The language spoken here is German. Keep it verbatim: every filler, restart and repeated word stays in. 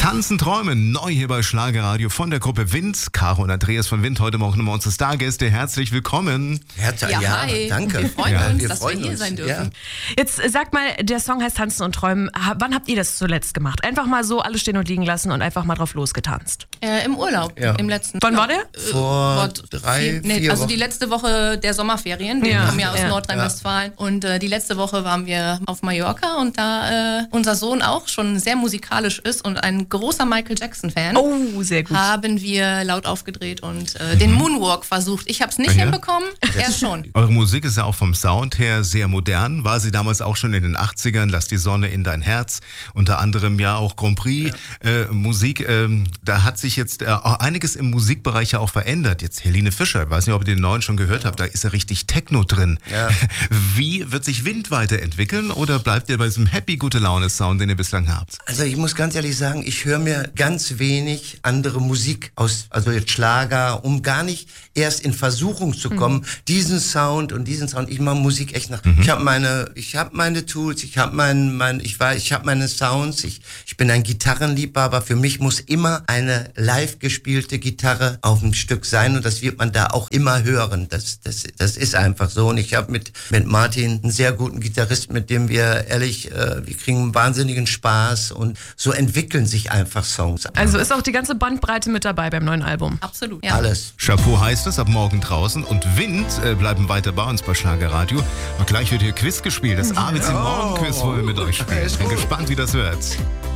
Tanzen, Träumen, neu hier bei Schlagerradio von der Gruppe Wind. Caro und Andreas von Wind, heute Morgen nochmal unsere Stargäste. Herzlich willkommen. Herzlich, ja, ja, hi. Danke. Wir freuen ja, uns, wir dass freuen wir hier uns. sein dürfen. Ja. Jetzt sag mal, der Song heißt Tanzen und Träumen. Ha- Wann habt ihr das zuletzt gemacht? Einfach mal so alles stehen und liegen lassen und einfach mal drauf losgetanzt. Äh, Im Urlaub, Ja. im letzten. Wann war der? Äh, Vor vor drei, nee, vier Also Wochen. die letzte Woche der Sommerferien. Wir Ja, kommen ja aus ja. Nordrhein-Westfalen. Und äh, die letzte Woche waren wir auf Mallorca. Und da äh, unser Sohn auch schon sehr musikalisch ist und ein großer Michael Jackson-Fan, Oh, sehr gut. haben wir laut aufgedreht und äh, den Moonwalk versucht. Ich habe es nicht Ja. hinbekommen, er schon. Eure Musik ist ja auch vom Sound her sehr modern. War sie damals auch schon in den achtzigern? Lass die Sonne in dein Herz. Unter anderem ja auch Grand Prix äh, Musik. Ähm, da hat sich jetzt äh, auch einiges im Musikbereich ja auch verändert. Jetzt Helene Fischer, ich weiß nicht, ob ihr den neuen schon gehört habt, da ist ja richtig Techno drin. Ja. Wie wird sich Wind weiterentwickeln oder bleibt ihr bei diesem happy, gute Laune-Sound, den ihr bislang habt? Also ich muss ganz ehrlich sagen, ich höre mir ganz wenig andere Musik aus, also jetzt Schlager, um gar nicht erst in Versuchung zu kommen, mhm. diesen Sound und diesen Sound. Ich mache Musik echt nach. Mhm. Ich habe meine, ich habe meine Tools, ich habe mein, mein, ich weiß, ich habe meine Sounds. Ich, ich bin ein Gitarrenliebhaber. Für mich muss immer eine live gespielte Gitarre auf dem Stück sein und das wird man da auch immer hören. Das, das, das ist einfach so. Und ich habe mit mit Martin einen sehr guten Gitarrist, mit dem wir ehrlich, äh, wir kriegen einen wahnsinnigen Spaß und so entwickeln sich einfach Songs. Also ist auch die ganze Bandbreite mit dabei beim neuen Album. Absolut. Ja. Alles. Chapeau heißt es, ab morgen draußen. Und Wind äh, bleiben weiter bei uns bei Schlagerradio. Und gleich wird hier Quiz gespielt. Das A B C Morgen Quiz wollen wir mit euch spielen. Ich bin gespannt, wie das wird.